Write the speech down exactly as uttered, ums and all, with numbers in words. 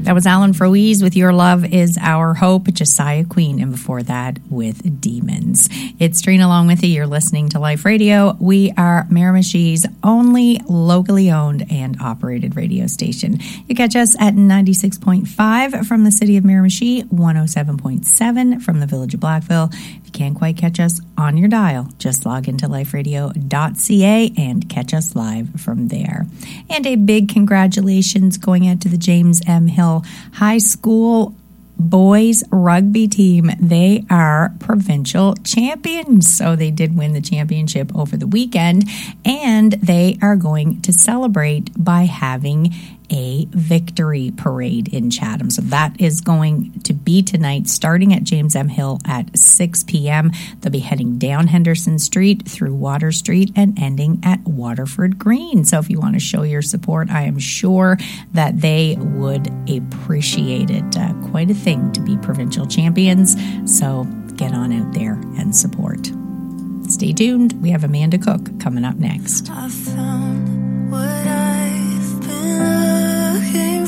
That was Alan Froese with Your Love Is Our Hope, Josiah Queen, and before that with Demons. It's Trina along with you. You're listening to Life Radio. We are Miramichi's only locally owned and operated radio station. You catch us at ninety-six point five from the city of Miramichi, one oh seven point seven from the village of Blackville. If you can't quite catch us on your dial, just log into life radio dot c a and catch us live from there. And a big congratulations going out to the James M. Hill High School boys rugby team. They are provincial champions. So they did win the championship over the weekend, and they are going to celebrate by having a victory parade in Chatham. So that is going to be tonight, starting at James M. Hill at six p.m. They'll be heading down Henderson Street through Water Street and ending at Waterford Green. So if you want to show your support, I am sure that they would appreciate it. Uh, quite a thing to be provincial champions. So get on out there and support. Stay tuned. We have Amanda Cook coming up next. I found what I've been looking